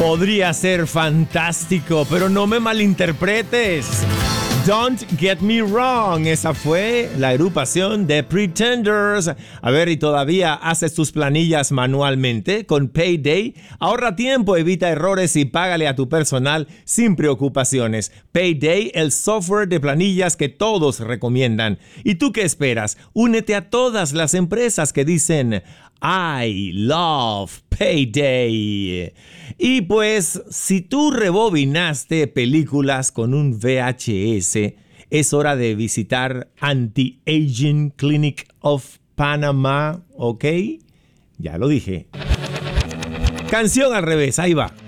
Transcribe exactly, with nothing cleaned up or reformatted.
Podría ser fantástico, pero no me malinterpretes. Don't Get Me Wrong, esa fue la agrupación de Pretenders. A ver, ¿y todavía haces tus planillas manualmente con Payday? Ahorra tiempo, evita errores y págale a tu personal sin preocupaciones. Payday, el software de planillas que todos recomiendan. ¿Y tú qué esperas? Únete a todas las empresas que dicen I love Payday. Y pues, si tú rebobinaste películas con un V H S, es hora de visitar Anti-Aging Clinic of Panama, ¿ok? Ya lo dije. Canción al revés, ahí va.